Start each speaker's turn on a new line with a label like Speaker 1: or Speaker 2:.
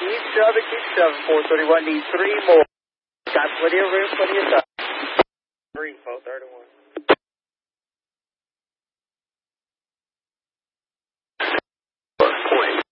Speaker 1: Keep shoving, 431, need 3 more. Got plenty of room, plenty of time.
Speaker 2: 3, 431.
Speaker 3: Point.